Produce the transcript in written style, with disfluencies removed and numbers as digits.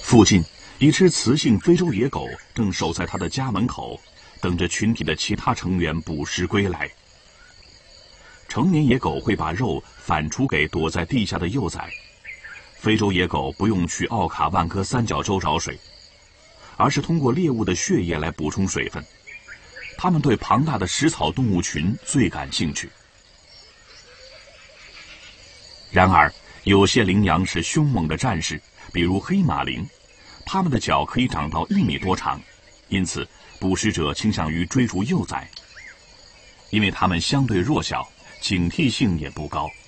附近，一只雌性非洲野狗正守在它的家门口，等着群体的其他成员捕食归来。成年野狗会把肉反刍给躲在地下的幼崽。非洲野狗不用去奥卡万科三角洲找水，而是通过猎物的血液来补充水分。它们对庞大的食草动物群最感兴趣。然而，有些羚羊是凶猛的战士，比如黑马羚，它们的脚可以长到1米多长，因此捕食者倾向于追逐幼崽。因为它们相对弱小，警惕性也不高。